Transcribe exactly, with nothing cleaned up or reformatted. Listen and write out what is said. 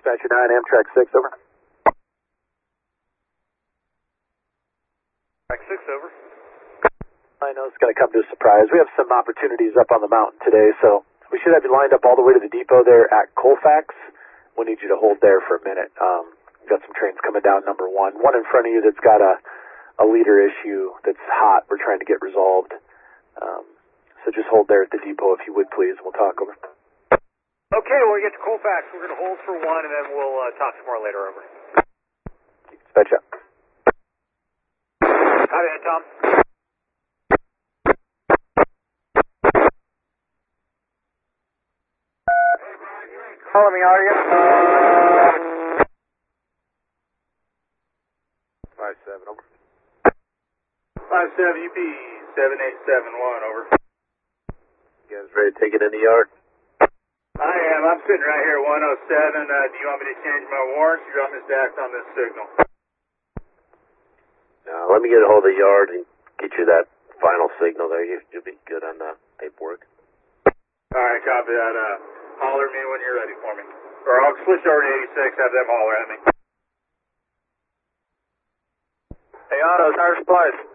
Dispatcher nine, Amtrak six, over. Amtrak six, over. I know it's going to come to a surprise. We have some opportunities up on the mountain today, so we should have you lined up all the way to the depot there at Colfax. We'll need you to hold there for a minute. Um, we've got some trains coming down, number one. One in front of you that's got a, a leader issue that's hot. We're trying to get resolved. Um, so just hold there at the depot if you would, please. We'll talk over. Okay, when we get to Colfax, we're going to hold for one, and then we'll uh, talk some more later, over. Dispatch up. Hi there, Tom. Calling me, are you? five seven, over. five seven, U P seven eight seven one, over. You guys ready to take it in the yard? I am. I'm sitting right here at one oh seven. Uh, do you want me to change my warrants or do you want me to act on this signal? No, let me get a hold of the yard and get you that final signal there. You, you'll be good on the paperwork. All right, copy that. Uh, holler at me when you're ready for me. Or I'll switch over to eighty-six, have them holler at me. Hey, Otto, Tire Supplies.